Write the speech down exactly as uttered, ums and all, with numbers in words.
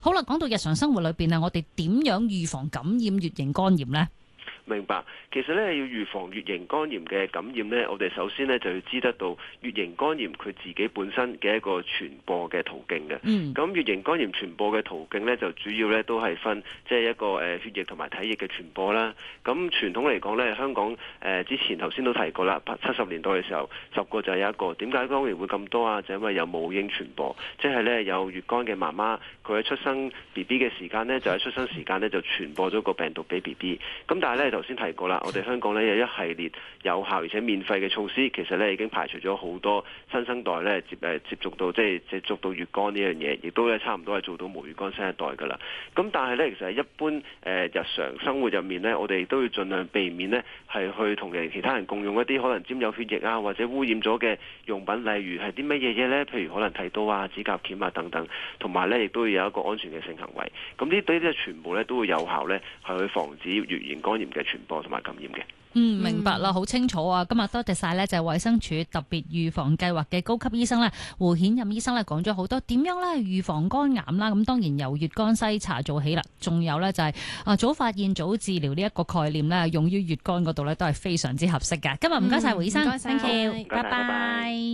好啦，講到日常生活裏邊啊，我哋點樣預防感染乙型肝炎呢？ 明白，其實咧要預防乙型肝炎嘅感染咧，我哋首先咧就要知得到乙型肝炎佢自己本身嘅一個傳播嘅途徑嘅。嗯。咁乙型肝炎傳播嘅途徑咧，就主要咧都係分即係一個誒血液同埋體液嘅傳播啦。咁傳統嚟講咧，香港誒、呃、之前頭先都提過啦，七十年代嘅時候十個就有一個。點解肝炎會咁多啊？就因為有母嬰傳播，即係咧有乙肝嘅媽媽，佢喺出生 B B 嘅時間咧，就喺出生時間咧就傳播咗個病毒俾 B B。咁但係咧頭先提過啦，我哋香港咧有一系列有效而且免費嘅措施，其實咧已經排除咗好多新生代咧接誒接觸到即係接觸到乙肝呢樣嘢，亦都咧差唔多係做到無乙肝新一代噶啦。咁但係咧其實係一般誒、呃、日常生活入面咧，我哋都要盡量避免咧係去同人其他人共用一啲可能沾有血液啊或者污染咗嘅用品，例如係啲乜嘢嘢咧？譬如可能剃刀啊、指甲鉗啊等等，同埋咧亦都要有一個安全嘅性行為。咁呢啲咧全部咧都會有效咧係去防止乙型肝炎嘅傳播同埋感染嘅。 嗯，明白啦，好清楚啊！今日多謝晒咧，就係衛生署特別預防計劃嘅高級醫生咧，胡顯任醫生咧講咗好多點樣咧預防肝癌啦。咁當然由乙肝篩查做起啦，仲有咧就係啊早發現早治療呢一個概念咧，用於乙肝嗰度咧都係非常之合適嘅。今日唔該晒胡醫生， 唔該晒， thank you， 拜拜。 拜拜。